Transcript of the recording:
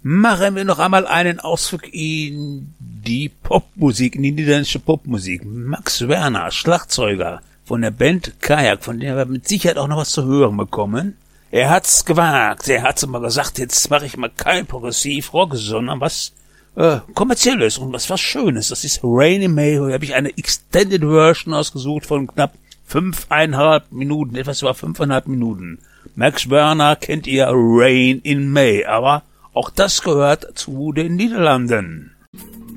Machen wir noch einmal einen Ausflug in die Popmusik, in die niederländische Popmusik. Max Werner, Schlagzeuger von der Band Kajak, von der wir mit Sicherheit auch noch was zu hören bekommen. Er hat's gewagt, er hat's mal gesagt, jetzt mache ich mal kein Progressiv-Rock, sondern was Kommerzielles und was Schönes. Das ist Rainy May, da habe ich eine Extended Version ausgesucht von knapp 5,5 Minuten, etwas über 5,5 Minuten. Max Werner kennt ihr, Rain in May, aber auch das gehört zu den Niederlanden.